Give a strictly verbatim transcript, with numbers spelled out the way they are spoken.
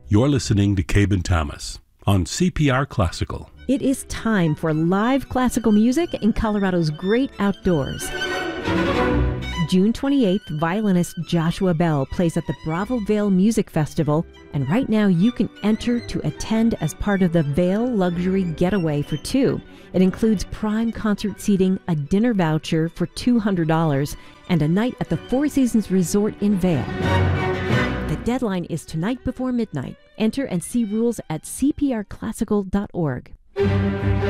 You're listening to Cabin Thomas on C P R Classical. It is time for live classical music in Colorado's great outdoors. June twenty-eighth, violinist Joshua Bell plays at the Bravo Vail Music Festival, and right now you can enter to attend as part of the Vail Luxury Getaway for Two. It includes prime concert seating, a dinner voucher for two hundred dollars, and a night at the Four Seasons Resort in Vail. The deadline is tonight before midnight. Enter and see rules at c p r classical dot org.